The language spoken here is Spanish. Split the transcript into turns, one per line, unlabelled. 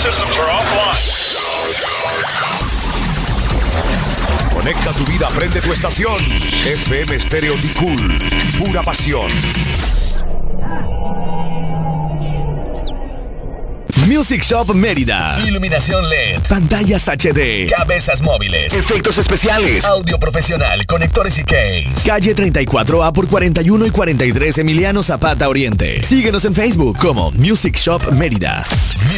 systems are offline.
Conecta tu vida, prende tu estación. FM Stereo Ticul, pura pasión.
Music Shop Mérida.
Iluminación LED.
Pantallas HD.
Cabezas móviles.
Efectos especiales.
Audio profesional. Conectores y case.
Calle 34A por 41 y 43 Emiliano Zapata Oriente. Síguenos en Facebook como Music Shop Mérida.